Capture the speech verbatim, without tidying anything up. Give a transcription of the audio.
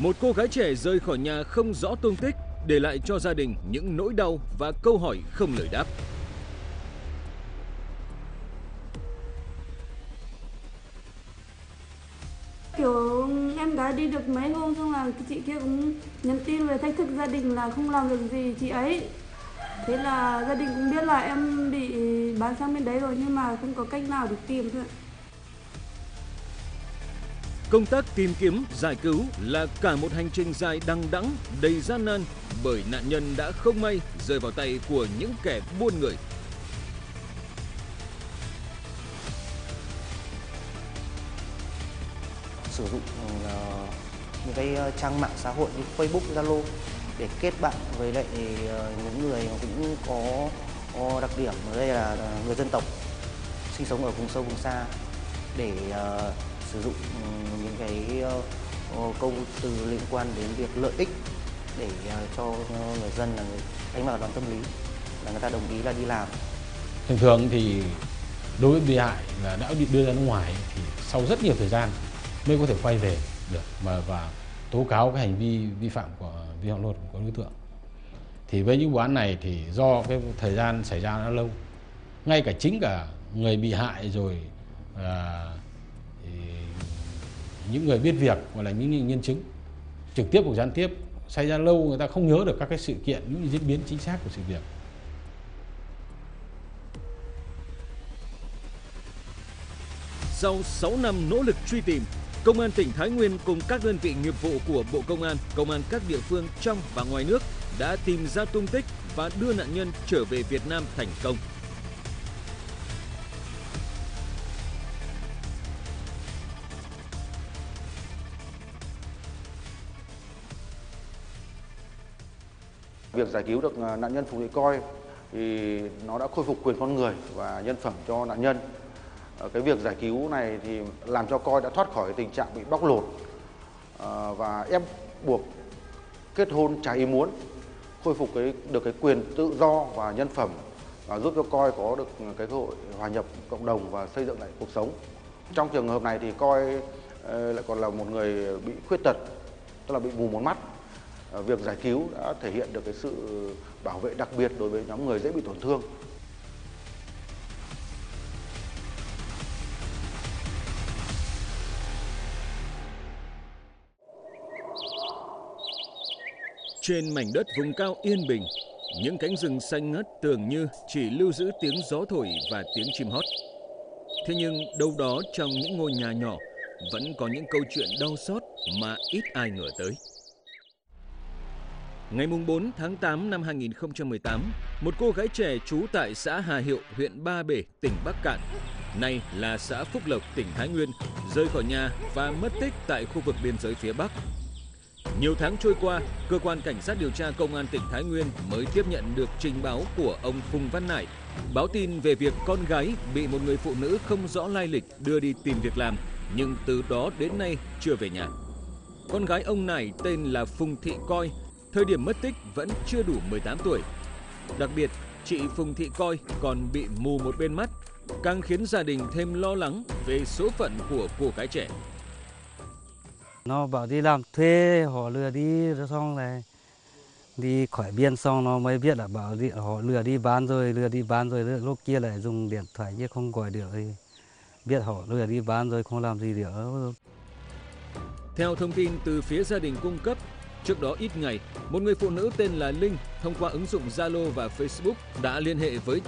Một cô gái trẻ rời khỏi nhà không rõ tung tích, để lại cho gia đình những nỗi đau và câu hỏi không lời đáp. Kiểu em gái đi được mấy hôm xong là chị kia cũng nhắn tin về thách thức gia đình là không làm được gì chị ấy. Thế là gia đình cũng biết là em bị bán sang bên đấy rồi nhưng mà không có cách nào để tìm thôi. Công tác tìm kiếm, giải cứu là cả một hành trình dài đằng đẵng, đầy gian nan bởi nạn nhân đã không may rơi vào tay của những kẻ buôn người. Sử dụng uh, những cái trang mạng xã hội như Facebook, Zalo để kết bạn với lại uh, những người cũng có, có đặc điểm ở đây là người dân tộc sinh sống ở vùng sâu vùng xa để uh, sử dụng um, những cái uh, câu từ liên quan đến việc lợi ích để uh, cho người dân là người đánh vào đòn tâm lý là người ta đồng ý là đi làm. Thường thường thì đối với bị hại là đã bị đưa ra nước ngoài thì sau rất nhiều thời gian mới có thể quay về được mà và tố cáo cái hành vi vi phạm của vi phạm luật của đối tượng. Thì với những vụ án này thì do cái thời gian xảy ra nó lâu, ngay cả chính cả người bị hại rồi à, những người biết việc hoặc là những nhân chứng trực tiếp hoặc gián tiếp xảy ra lâu, người ta không nhớ được các cái sự kiện, những diễn biến chính xác của sự việc. Sau sáu năm nỗ lực truy tìm, Công an tỉnh Thái Nguyên cùng các đơn vị nghiệp vụ của Bộ Công an, Công an các địa phương trong và ngoài nước đã tìm ra tung tích và đưa nạn nhân trở về Việt Nam thành công. Việc giải cứu được nạn nhân Phùng Thị Coi thì nó đã khôi phục quyền con người và nhân phẩm cho nạn nhân. Cái việc giải cứu này thì làm cho Coi đã thoát khỏi tình trạng bị bóc lột và ép buộc kết hôn trái ý muốn, khôi phục cái được cái quyền tự do và nhân phẩm và giúp cho Coi có được cái cơ hội hòa nhập cộng đồng và xây dựng lại cuộc sống. Trong trường hợp này thì Coi lại còn là một người bị khuyết tật, tức là bị mù một mắt. Việc giải cứu đã thể hiện được cái sự bảo vệ đặc biệt đối với nhóm người dễ bị tổn thương. Trên mảnh đất vùng cao yên bình, những cánh rừng xanh ngắt tưởng như chỉ lưu giữ tiếng gió thổi và tiếng chim hót. Thế nhưng đâu đó trong những ngôi nhà nhỏ vẫn có những câu chuyện đau xót mà ít ai ngờ tới. Ngày bốn tháng tám năm hai nghìn không trăm mười tám, một cô gái trẻ trú tại xã Hà Hiệu, huyện Ba Bể, tỉnh Bắc Kạn, nay là xã Phúc Lộc, tỉnh Thái Nguyên, rời khỏi nhà và mất tích tại khu vực biên giới phía Bắc. Nhiều tháng trôi qua, cơ quan cảnh sát điều tra công an tỉnh Thái Nguyên mới tiếp nhận được trình báo của ông Phùng Văn Nải, báo tin về việc con gái bị một người phụ nữ không rõ lai lịch đưa đi tìm việc làm, nhưng từ đó đến nay chưa về nhà. Con gái ông Nải tên là Phùng Thị Coi, thời điểm mất tích vẫn chưa đủ mười tám tuổi. Đặc biệt, chị Phùng Thị Coi còn bị mù một bên mắt, càng khiến gia đình thêm lo lắng về số phận của cô gái trẻ. Nó bảo đi làm thuê, họ lừa đi xong này, đi khỏi biên xong nó mới biết là bảo đi, họ lừa đi bán rồi, lừa đi bán rồi, lúc kia lại dùng điện thoại chứ không gọi được thì biết họ lừa đi bán rồi không làm gì được. Theo thông tin từ phía gia đình cung cấp, trước đó ít ngày, một người phụ nữ tên là Linh thông qua ứng dụng Zalo và Facebook đã liên hệ với